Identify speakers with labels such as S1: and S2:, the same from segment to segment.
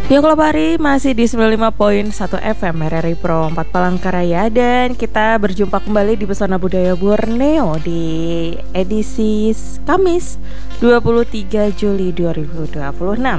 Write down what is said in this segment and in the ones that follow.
S1: Yo Klub Hari masih di 95.1 FM RRI Pro 4 Palangkaraya. Dan kita berjumpa kembali di Pesona Budaya Borneo di edisi Kamis 23 Juli 2026.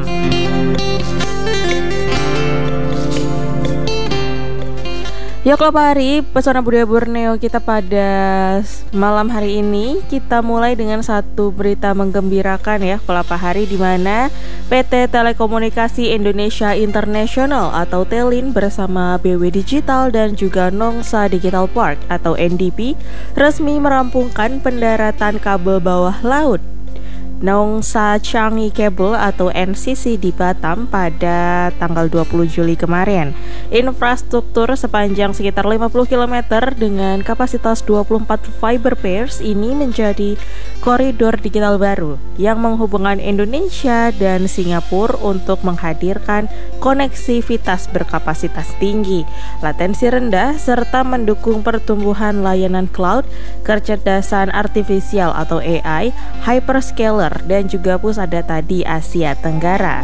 S1: Ya Klub Hari, Pesona Budaya Borneo kita pada malam hari ini kita mulai dengan satu berita menggembirakan ya Klub Hari, di mana PT Telekomunikasi Indonesia International atau Telin bersama BW Digital dan juga Nongsa Digital Park atau NDP resmi merampungkan pendaratan kabel bawah laut Nongsa Changi Cable atau NCC di Batam pada tanggal 20 Juli kemarin. Infrastruktur sepanjang sekitar 50 km dengan kapasitas 24 fiber pairs ini menjadi koridor digital baru yang menghubungkan Indonesia dan Singapura untuk menghadirkan koneksivitas berkapasitas tinggi, latensi rendah, serta mendukung pertumbuhan layanan cloud, kecerdasan artifisial atau AI, hyperscaler, dan juga pusat data di Asia Tenggara.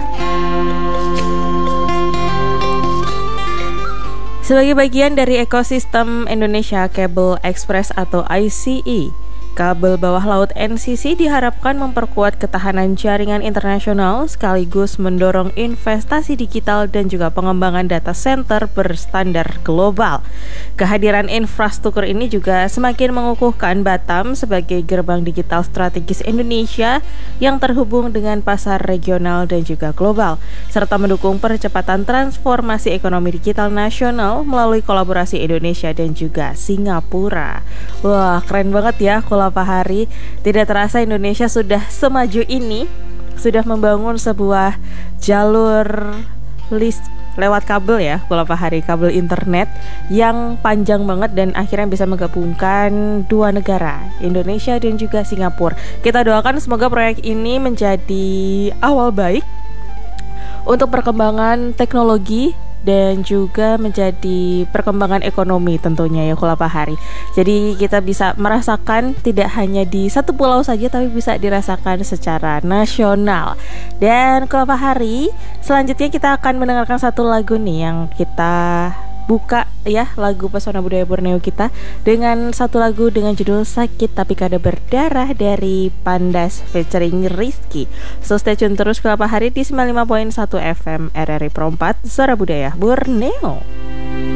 S1: Sebagai bagian dari ekosistem Indonesia Cable Express atau ICE, kabel bawah laut NCC diharapkan memperkuat ketahanan jaringan internasional sekaligus mendorong investasi digital dan juga pengembangan data center berstandar global. Kehadiran infrastruktur ini juga semakin mengukuhkan Batam sebagai gerbang digital strategis Indonesia yang terhubung dengan pasar regional dan juga global, serta mendukung percepatan transformasi ekonomi digital nasional melalui kolaborasi Indonesia dan juga Singapura. Wah, keren banget ya Pak Hari. Tidak terasa Indonesia sudah semaju ini, sudah membangun sebuah jalur lewat kabel ya Pak Hari, kabel internet yang panjang banget dan akhirnya bisa menggabungkan dua negara, Indonesia dan juga Singapura. Kita doakan semoga proyek ini menjadi awal baik untuk perkembangan teknologi dan juga menjadi perkembangan ekonomi tentunya ya Pak Hari. Jadi kita bisa merasakan tidak hanya di satu pulau saja, tapi bisa dirasakan secara nasional. Dan Pak Hari, selanjutnya kita akan mendengarkan satu lagu nih yang kita buka ya, lagu Pesona Budaya Borneo kita dengan satu lagu dengan judul Sakit Tapi Kada Berdarah dari Pandas featuring Rizky. So stay tune terus Kelapa Hari di 95.1 FM RRI Pro 4 Suara Budaya Borneo.